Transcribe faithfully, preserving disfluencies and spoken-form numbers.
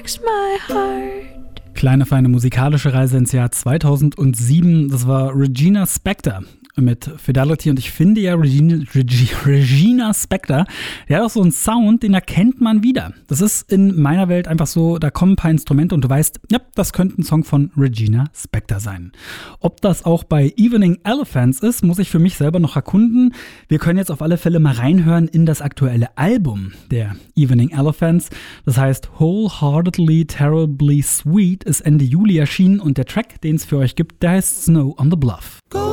My heart. Kleine feine musikalische Reise ins Jahr zweitausendsieben. Das war Regina Spektor mit Fidelity, und ich finde ja Regina, Regi, Regina Spektor, die hat auch so einen Sound, den erkennt man wieder. Das ist in meiner Welt einfach so, da kommen ein paar Instrumente und du weißt, ja, das könnte ein Song von Regina Spektor sein. Ob das auch bei Evening Elephants ist, muss ich für mich selber noch erkunden. Wir können jetzt auf alle Fälle mal reinhören in das aktuelle Album der Evening Elephants. Das heißt Wholeheartedly Terribly Sweet, ist Ende Juli erschienen, und der Track, den es für euch gibt, der heißt Snow on the Bluff. Go